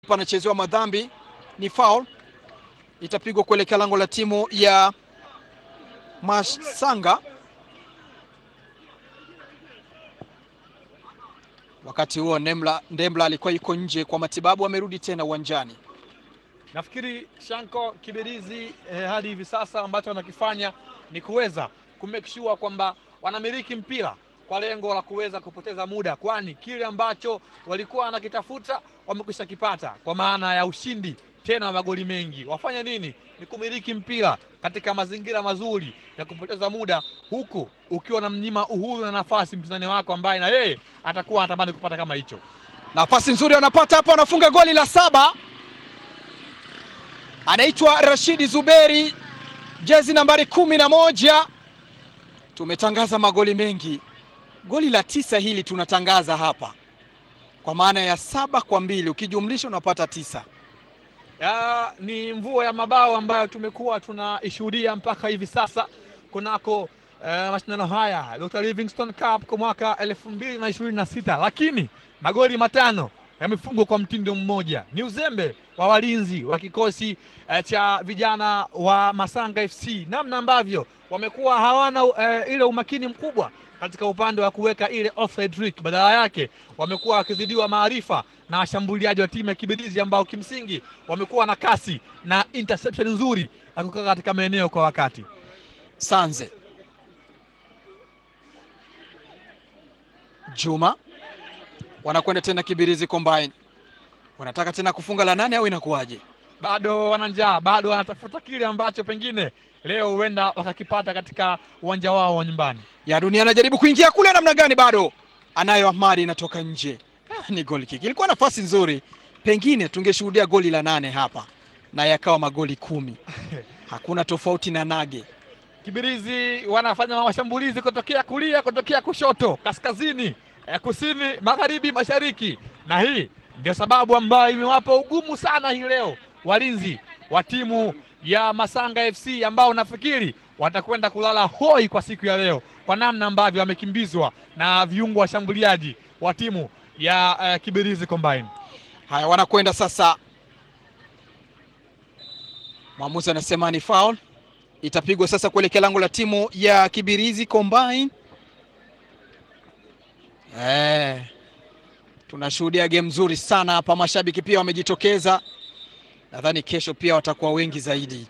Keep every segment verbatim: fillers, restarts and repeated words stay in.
Panachezewa madhambi, ni foul, itapigwa kuelekea lango la timu ya Masanga. Wakati huo Ndembla, Ndembla alikuwa yuko nje kwa matibabu, amerudi tena uwanjani. Nafikiri Shanko Kibirizi eh, hadi hivi sasa ambacho wanakifanya ni kuweza kumake sure kwamba wanamiliki mpira kwa lengo la kuweza kupoteza muda, kwani kile ambacho walikuwa wanakitafuta wamekwisha kipata kwa maana ya ushindi tena magoli mengi. Wafanya nini? Ni kumiliki mpira katika mazingira mazuri ya kupoteza muda, huku ukiwa na mnyima uhuru na nafasi mpinzani wako ambaye na yeye atakuwa anatamani kupata kama hicho. Nafasi nzuri wanapata hapa, wanafunga goli la saba. Anaitwa Rashidi Zuberi, jezi nambari kumi na moja. Tumetangaza magoli mengi, goli la tisa hili tunatangaza hapa, kwa maana ya saba kwa mbili, ukijumlisha unapata tisa. Ya, ni mvua ya mabao ambayo tumekuwa tunaishuhudia mpaka hivi sasa kunako eh, mashindano haya Doctor Livingstone Cup kwa mwaka elfu mbili na ishirini na sita, lakini magoli matano yamefungwa kwa mtindo mmoja. Ni uzembe wa walinzi wa kikosi eh, cha vijana wa Masanga F C, namna ambavyo wamekuwa hawana eh, ile umakini mkubwa katika upande wa kuweka ile offside trick. Badala yake wamekuwa wakizidiwa maarifa na washambuliaji wa timu ya Kibirizi ambao kimsingi wamekuwa na kasi na interception nzuri na kukaa katika maeneo kwa wakati. Sanze Juma wanakwenda tena Kibirizi Combine, wanataka tena kufunga la nane au inakuwaje? Bado wana njaa, bado wanatafuta kile ambacho pengine leo huenda wakakipata katika uwanja wao wa nyumbani. Ya Dunia anajaribu kuingia kule, namna gani? Bado anayo Ahmadi, inatoka nje. Ah, ni goal kick. Ilikuwa nafasi nzuri, pengine tungeshuhudia goli la nane hapa na yakawa magoli kumi. Hakuna tofauti na Nage. Kibirizi wanafanya mashambulizi kutokea kulia, kutokea kushoto, kaskazini, eh, kusini, magharibi, mashariki, na hii ndio sababu ambayo imewapa ugumu sana hii leo walinzi wa timu ya Masanga F C ambao nafikiri watakwenda kulala hoi kwa siku ya leo kwa namna ambavyo wamekimbizwa na viungo washambuliaji wa timu ya uh, Kibirizi Combine. Haya, wanakwenda sasa, mwamuzi anasema ni foul, itapigwa sasa kuelekea lango la timu ya Kibirizi Combine. Eh, tunashuhudia game nzuri sana hapa, mashabiki pia wamejitokeza. Nadhani kesho pia watakuwa wengi zaidi,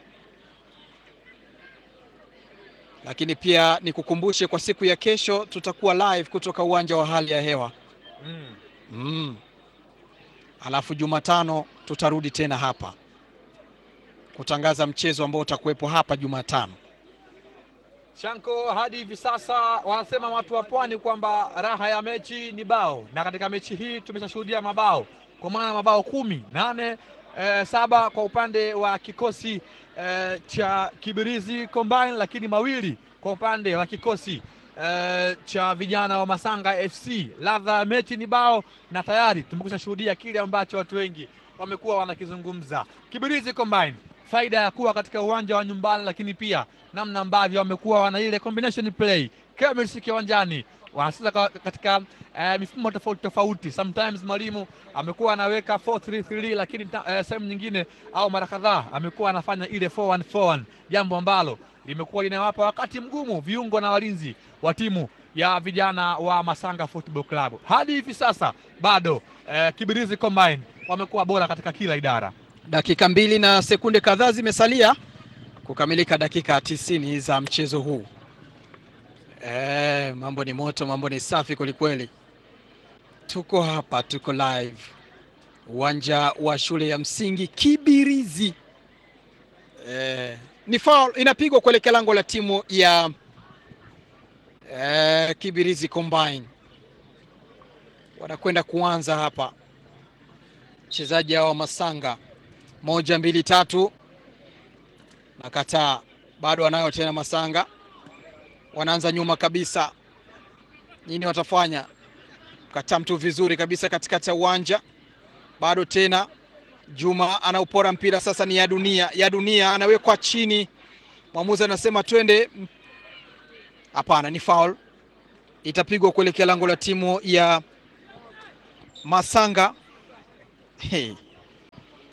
lakini pia nikukumbushe kwa siku ya kesho tutakuwa live kutoka uwanja wa hali ya hewa mm. Mm. Alafu Jumatano tutarudi tena hapa kutangaza mchezo ambao utakuwepo hapa Jumatano. Shanko, hadi hivi sasa wanasema watu wa Pwani kwamba raha ya mechi ni bao, na katika mechi hii tumeshashuhudia mabao, kwa maana mabao kumi, nane eh, saba kwa upande wa kikosi eh, cha Kibirizi Combine, lakini mawili kwa upande wa kikosi eh, cha vijana wa Masanga F C. Ladha ya mechi ni bao, na tayari tumekwisha shuhudia kile ambacho watu wengi wamekuwa wanakizungumza. Kibirizi Combine, faida ya kuwa katika uwanja wa nyumbani, lakini pia namna ambavyo wamekuwa wana ile combination play kamili kiwanjani, wanacheza katika uh, mifumo tofauti tofauti. Sometimes mwalimu amekuwa anaweka four three three, lakini uh, sehemu nyingine au mara kadhaa amekuwa anafanya ile four one four one, jambo ambalo limekuwa linawapa wakati mgumu viungo na walinzi wa timu ya vijana wa Masanga Football Club. Hadi hivi sasa bado uh, Kibirizi Combine wamekuwa bora katika kila idara. Dakika mbili na sekunde kadhaa zimesalia kukamilika dakika tisini za mchezo huu. Eh, mambo ni moto, mambo ni safi kwelikweli. Tuko hapa, tuko live uwanja wa shule ya msingi Kibirizi. Eh, ni foul inapigwa kuelekea lango la timu ya eh, Kibirizi Combine. Wanakwenda kuanza hapa mchezaji hao wa Masanga. Moja mbili tatu, nakataa, bado wanayo tena Masanga, wanaanza nyuma kabisa. Nini watafanya? Kataa mtu vizuri kabisa katikati ya uwanja, bado tena Juma anaupora mpira sasa, ni ya dunia, ya dunia anawekwa chini, mwamuzi anasema twende. Hapana, ni foul, itapigwa kuelekea lango la timu ya Masanga. Hey.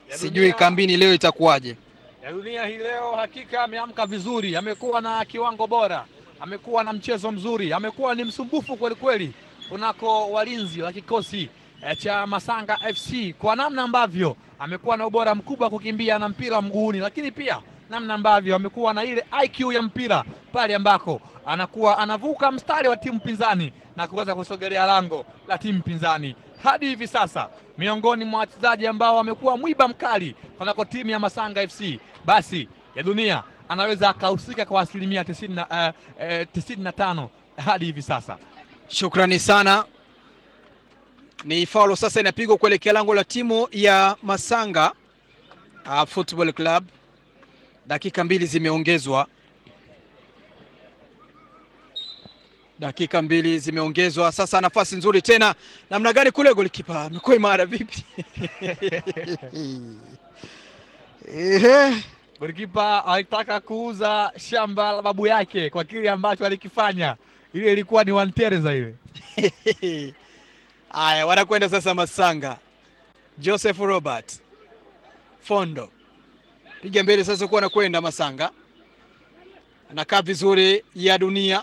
Sijui kambini leo itakuwaje. Ya Dunia hii leo hakika ameamka vizuri, amekuwa na kiwango bora, amekuwa na mchezo mzuri, amekuwa ni msumbufu kweli kweli kunako walinzi wa kikosi e, cha Masanga F C, kwa namna ambavyo amekuwa na ubora mkubwa kukimbia na mpira mguuni, lakini pia namna ambavyo amekuwa na ile I Q ya mpira pale ambako anakuwa anavuka mstari wa timu pinzani na kuweza kusogelea lango la timu pinzani. Hadi hivi sasa miongoni mwa wachezaji ambao wamekuwa mwiba mkali kunako timu ya Masanga F C, basi Ya Dunia anaweza akahusika kwa asilimia tisini na, uh, uh, tisini na tano hadi hivi sasa. Shukrani sana. Ni faulo sasa inapigwa kuelekea lango la timu ya Masanga uh, Football Club. Dakika mbili zimeongezwa. Dakika mbili zimeongezwa. Sasa nafasi nzuri tena. Namna gani kule golikipa? Amekuwa imara vipi? Ehe. Golikipa alitaka kuuza shamba la babu yake kwa kile ambacho alikifanya. Ile ilikuwa ni wantereza ile. Aya, wanakwenda sasa Masanga. Joseph Robert Fondo piga mbele sasa, kuwa anakwenda Masanga, anakaa vizuri. Ya Dunia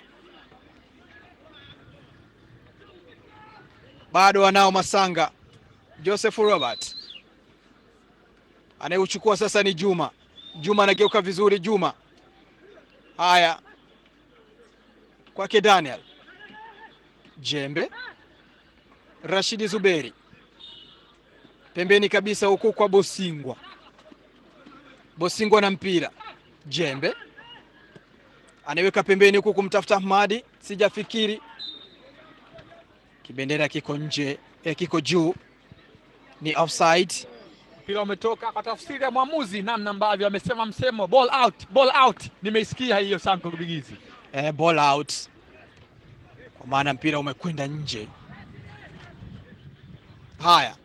bado wanao Masanga. Joseph Robert anayeuchukua sasa ni Juma. Juma anageuka vizuri. Juma, haya kwake Daniel Jembe. Rashidi Zuberi pembeni kabisa huku kwa Bosingwa. Bosingwa na mpira. Jembe anaweka pembeni huku kumtafuta Ahmadi. Sijafikiri kibendera kiko nje, eh, kiko juu, ni offside. Mpira umetoka kwa tafsiri ya mwamuzi, namna ambavyo amesema msemo ball out, ball out. Nimeisikia hiyo Sanko Bigizi. Eh, ball out kwa maana mpira umekwenda nje. Haya,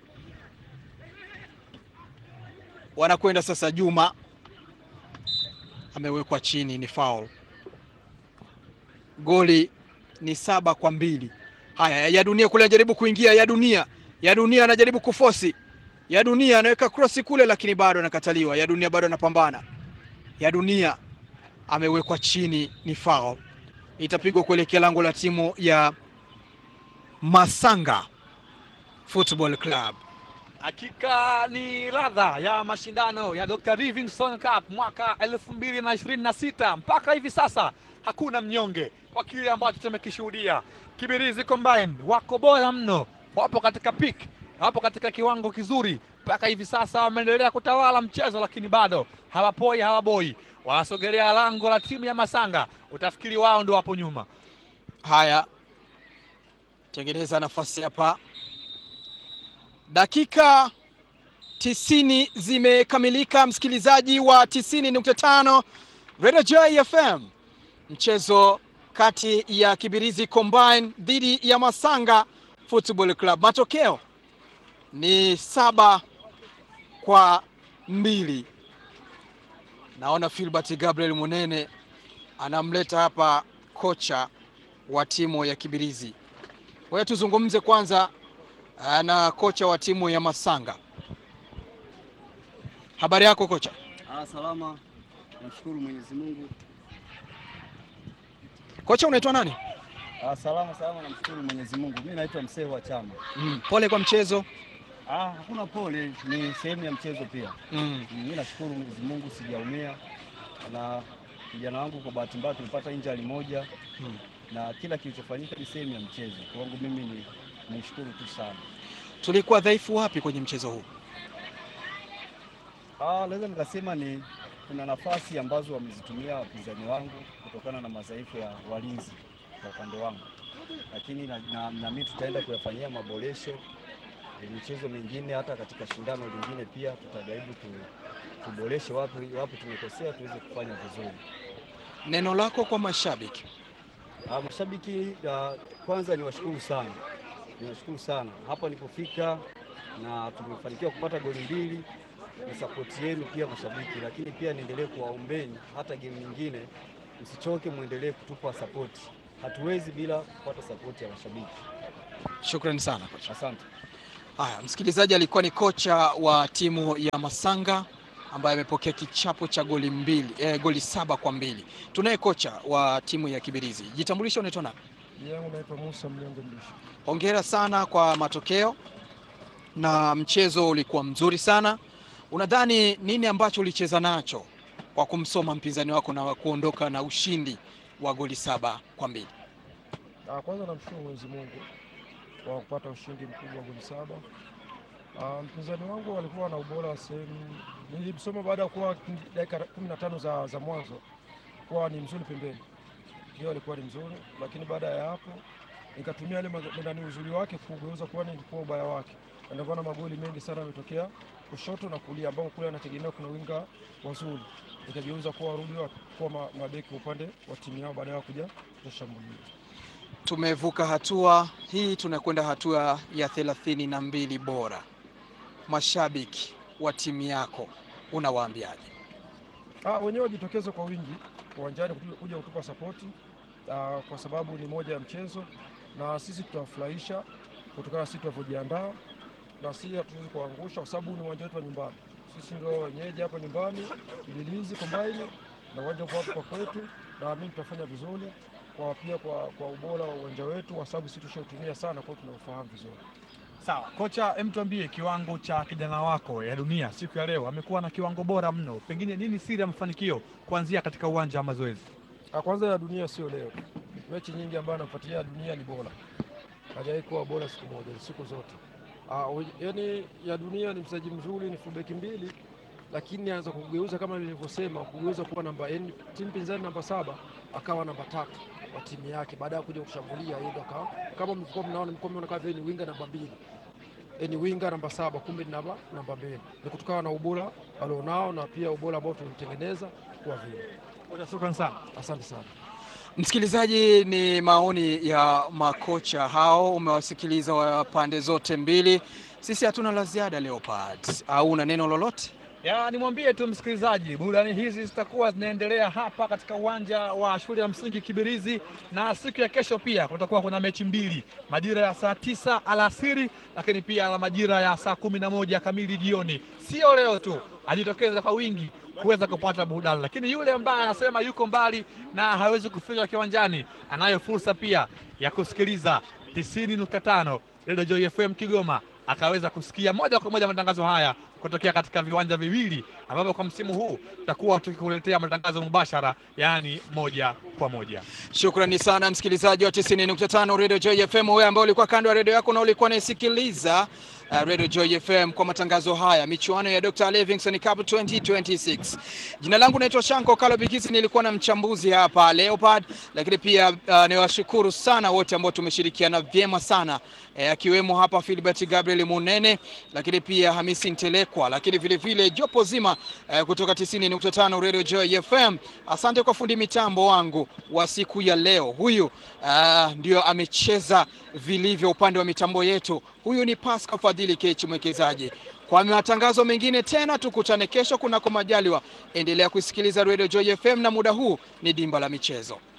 wanakwenda sasa. Juma amewekwa chini, ni foul. Goli ni saba kwa mbili. Haya, Ya Dunia kule anajaribu kuingia. Ya Dunia, Ya Dunia anajaribu kufosi. Ya Dunia anaweka cross kule, lakini bado anakataliwa. Ya Dunia bado anapambana. Ya Dunia amewekwa chini, ni foul. Itapigwa kuelekea lango la timu ya Masanga Football Club. Hakika ni ladha ya mashindano ya Doctor Livingstone Cup mwaka elfu mbili na ishirini na sita. Mpaka hivi sasa hakuna mnyonge kwa kile ambacho tumekishuhudia. Kibirizi Combined wako bora mno, wapo katika peak, wapo katika kiwango kizuri. Mpaka hivi sasa wameendelea kutawala mchezo, lakini bado hawapoi hawaboi. Wanasogelea lango la timu ya Masanga, utafikiri wao ndio wapo nyuma. Haya, tengeneza nafasi hapa. Dakika tisini zimekamilika, msikilizaji wa tisini nukta tano Radio J F M. Mchezo kati ya Kibirizi Combine dhidi ya Masanga Football Club. Matokeo ni saba kwa mbili. Naona Philbert Gabriel Munene anamleta hapa kocha wa timu ya Kibirizi. Wewe tuzungumze kwanza na kocha wa timu ya Masanga. Habari yako kocha? Ah, salama. Nashukuru Mwenyezi Mungu. Kocha unaitwa nani? Ah, salama salama, namshukuru Mwenyezi Mungu. Mimi naitwa Msehu wa Chama. Mm, pole kwa mchezo. Ah, hakuna pole, ni sehemu ya mchezo pia. Mm. Mimi nashukuru Mwenyezi Mungu sijaumia, na kijana wangu kwa bahati mbaya tulipata injury moja. Mm. Na kila kilichofanyika ni sehemu ya mchezo. Kwangu mimi ni nishukuru tu sana. Tulikuwa dhaifu wapi kwenye mchezo huu? Ah, naweza nikasema ni kuna nafasi ambazo wamezitumia wapinzani wangu kutokana na madhaifu ya walinzi kwa upande wangu, lakini na, na, na mimi tutaenda kuyafanyia maboresho michezo mingine, hata katika shindano lingine pia tutajaribu kuboresha wapi wapi tumekosea tuweze kufanya vizuri. Neno lako kwa mashabiki? Ah, mashabiki ya, kwanza niwashukuru sana, niwashukuru sana hapa nilipofika na tumefanikiwa kupata goli mbili. Ni support yenu pia mashabiki, lakini pia niendelee kuwaombeni hata game nyingine msichoke, muendelee kutupa support. Hatuwezi bila kupata support ya mashabiki. Shukrani sana kocha. Asante. Haya, msikilizaji, alikuwa ni kocha wa timu ya Masanga ambaye amepokea kichapo cha goli mbili, eh, goli saba kwa mbili. Tunaye kocha wa timu ya Kibirizi. Jitambulisho, unaitwa nani? Yangu naitwa Musa Mnyonge Mlisho. Hongera sana kwa matokeo na mchezo ulikuwa mzuri sana. Unadhani nini ambacho ulicheza nacho kwa kumsoma mpinzani wako na kuondoka na ushindi wa goli saba kwa mbili? Ah, kwanza namshukuru Mwenyezi Mungu kwa kupata ushindi mkubwa wa goli saba. Ah, mpinzani wangu alikuwa na ubora wa sehemu. Nilimsoma baada ya kuwa dakika kumi na tano za, za mwanzo kuwa ni mzuri pembeni. Hiyo alikuwa ni mzuri, lakini baada ya hapo nikatumia ile ndani uzuri wake kugeuza kuwa ni kwa ubaya wake. Ndio maana magoli mengi sana yametokea kushoto na kulia, ambao kule anategemea kuna winga wazuri. Nikageuza kuwa warudi kwa mabeki upande wa timu yao baada ya kuja kushambulia. Tumevuka hatua hii, tunakwenda hatua ya thelathini na mbili bora. Mashabiki wa timu yako unawaambiaje? Ah, wenyewe wajitokeze kwa wingi uwanjani kuja kutupa sapoti, ah, kwa sababu ni moja ya mchezo na sisi tutawafurahisha kutokana sisi tunavyojiandaa, na sisi hatuwezi kuangusha kwa sababu ni uwanja wetu wa nyumbani. Sisi ndio wenyeji hapa nyumbani, Kibirizi Kombaini, na uwanja uko kwa kwetu, na mimi tutafanya vizuri kwa pia kwa, kwa ubora wa uwanja wetu kwa sababu sisi tushautumia sana, kwa tunaofahamu vizuri. Sawa, kocha, hem tuambie kiwango cha kijana wako ya dunia siku ya leo. Amekuwa na kiwango bora mno. Pengine nini siri ya mafanikio kuanzia katika uwanja wa mazoezi? Kwanza ya dunia sio leo. Mechi nyingi ambazo anafuatilia ya dunia ni bora. Hajawahi kuwa bora siku moja, siku zote. Ah, yani ya dunia ni mchezaji mzuri, ni fullback mbili, lakini anaanza kugeuza kama nilivyosema, kugeuza kuwa namba N, timu pinzani namba saba akawa namba tatu wa timu yake baada ya kuja kushambulia yeye ndo akawa kama mlikuwa mnaona mko mnaona kama ni winga namba mbili. Ni winga namba saba kumbe ni namba namba mbili. Ni kutokana na ubora alionao na pia ubora ambao tulimtengeneza kwa vile. Shukrani sana. Asante sana. Msikilizaji, ni maoni ya makocha hao, umewasikiliza wa pande zote mbili. Sisi hatuna la ziada Leopard. Au una neno lolote? Ya, nimwambie tu msikilizaji, burudani hizi zitakuwa zinaendelea hapa katika uwanja wa shule ya msingi Kibirizi, na siku ya kesho pia kutakuwa kuna mechi mbili, majira ya saa tisa alasiri, lakini pia na majira ya saa kumi na moja kamili jioni. Sio leo tu, ajitokeza kwa wingi kuweza kupata burudani, lakini yule ambaye anasema yuko mbali na hawezi kufika kiwanjani, anayo fursa pia ya kusikiliza tisini nukta tano Radio Joy F M Kigoma, akaweza kusikia moja kwa moja matangazo haya kutokea katika viwanja viwili ambapo kwa msimu huu tutakuwa tukikuletea matangazo mubashara, yani moja kwa moja. Shukrani sana msikilizaji wa tisini nukta tano Radio Joy F M, wewe ambao ulikuwa kando ya radio yako na ulikuwa unasikiliza uh, Radio Joy F M kwa matangazo haya, michuano ya Doctor Livingstone Cup twenty twenty-six. Jina langu naitwa Shanko Kalobikisi, nilikuwa na mchambuzi hapa Leopard, lakini pia uh, niwashukuru sana wote ambao tumeshirikiana vyema sana, akiwemo eh, hapa Philbert Gabriel Munene, lakini pia Hamisi Ntelekwa, lakini vile vile jopo zima eh, kutoka tisini nukta tano Radio Joy F M. Asante kwa fundi mitambo wangu wa siku ya leo. Huyu uh, ndio amecheza vilivyo upande wa mitambo yetu. Huyu ni Pascal Fadhili Kechi mwekezaji. Kwa matangazo mengine tena tukutane kesho kunako majaliwa. Endelea kusikiliza Radio Joy F M, na muda huu ni dimba la michezo.